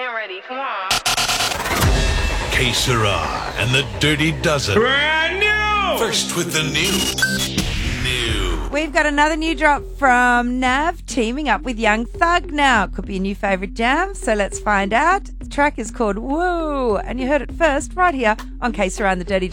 wasn't ready. Come on. Que Sera and the Dirty Dozen. Brand new! First with the new. We've got another new drop from Nav teaming up with Young Thug now. Could be a new favourite jam, so let's find out. The track is called Woo, and you heard it first right here on Que Sera and the Dirty Dozen.